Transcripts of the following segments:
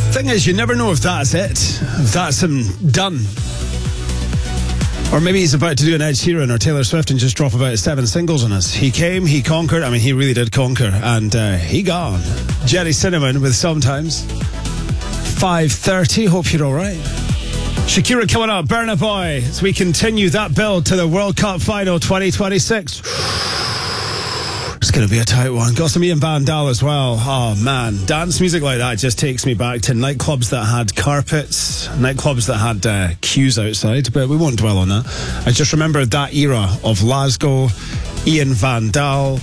Thing is, you never know if that's it, if that's him done. Or maybe he's about to do an Ed Sheeran or Taylor Swift and just drop about 7 singles on us. He came, he conquered. I mean, he really did conquer. And he gone. Jerry Cinnamon with Sometimes. 5:30. Hope you're all right. Shakira coming up. Burna Boy. As we continue that build to the World Cup final 2026. It's going to be a tight one. Got some Ian Van Dahl as well. Oh, man. Dance music like that just takes me back to nightclubs that had carpets, nightclubs that had queues outside, but we won't dwell on that. I just remember that era of Glasgow, Ian Van Dahl,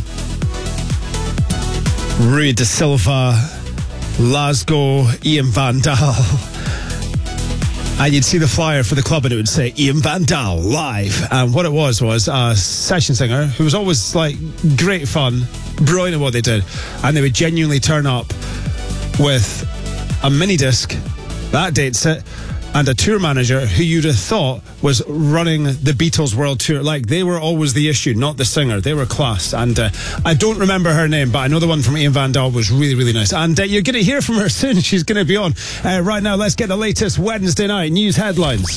Rui da Silva, Glasgow, Ian Van Dahl. And you'd see the flyer for the club and it would say Ian Van Dahl live. And what it was a session singer who was always like great fun, brilliant at what they did. And they would genuinely turn up with a mini disc, that dates it, and a tour manager who you'd have thought was running the Beatles world tour. Like, they were always the issue, not the singer. They were class. And I don't remember her name, but I know the one from Ian Van Dahl was really, really nice. And you're going to hear from her soon. She's going to be on. Right now, let's get the latest Wednesday night news headlines.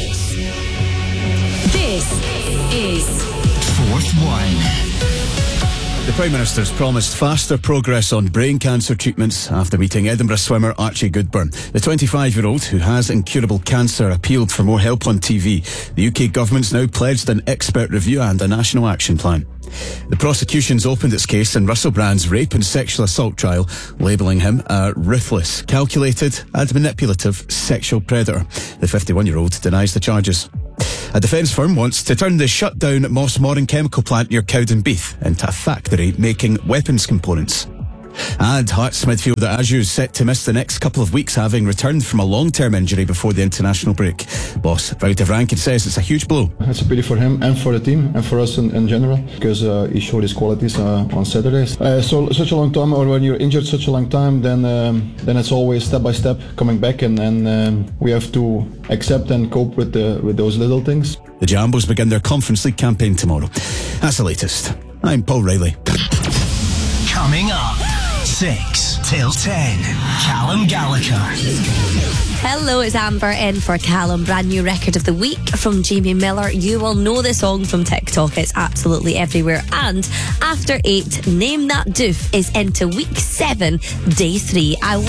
This is Fourth One. The Prime Minister's promised faster progress on brain cancer treatments after meeting Edinburgh swimmer Archie Goodburn. The 25-year-old, who has incurable cancer, appealed for more help on TV. The UK government's now pledged an expert review and a national action plan. The prosecution's opened its case in Russell Brand's rape and sexual assault trial, labelling him a ruthless, calculated and manipulative sexual predator. The 51-year-old denies the charges. A defence firm wants to turn the shut-down Moss Moran chemical plant near Cowdenbeath into a factory making weapons components. And Hearts midfielder Ayew is set to miss the next couple of weeks, having returned from a long-term injury before the international break. Boss Wouter Rankin says it's a huge blow. It's a pity for him and for the team and for us in general, because he showed his qualities on Saturdays. So such a long time, or when you're injured such a long time, then it's always step by step coming back, and we have to accept and cope with those little things. The Jambos begin their Conference League campaign tomorrow. That's the latest. I'm Paul Riley. Coming up, 6 till 10, Callum Gallagher. Hello, it's Amber in for Callum. Brand new record of the week from Jamie Miller. You will know the song from TikTok. It's absolutely everywhere. And after 8, Name That Doof is into week 7, day 3.